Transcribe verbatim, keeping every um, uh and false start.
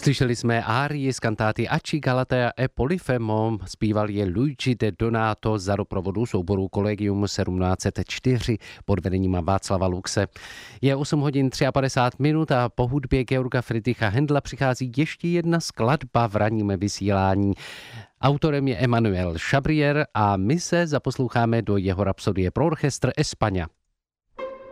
Slyšeli jsme árii z kantáty Aci Galatea e Polifemo, zpíval je Luigi De Donato za doprovodu souboru Collegium sedmnáct set čtyři pod vedením Václava Luxe. Je osm hodin padesát tři minut a po hudbě Georga Friedricha Händla přichází ještě jedna skladba v ranním vysílání. Autorem je Emanuel Chabrier a my se zaposloucháme do jeho rapsodie pro orchestr España.